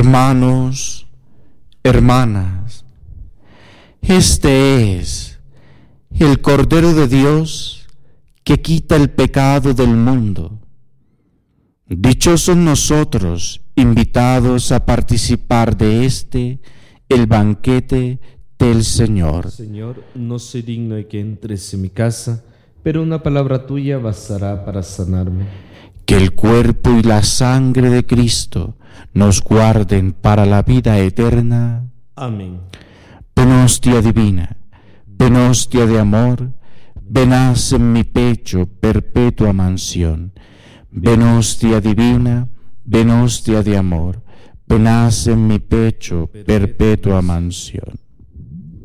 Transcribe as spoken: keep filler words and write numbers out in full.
Hermanos, hermanas, este es el Cordero de Dios que quita el pecado del mundo. Dichosos nosotros, invitados a participar de este, el banquete del Señor. Señor, no soy digno de que entres en mi casa, pero una palabra tuya bastará para sanarme. Que el cuerpo y la sangre de Cristo nos guarden para la vida eterna. Amén. Ven hostia divina, ven hostia de amor, ven haz en mi pecho perpetua mansión. Ven hostia divina, ven hostia de amor, ven haz en mi pecho perpetua mansión.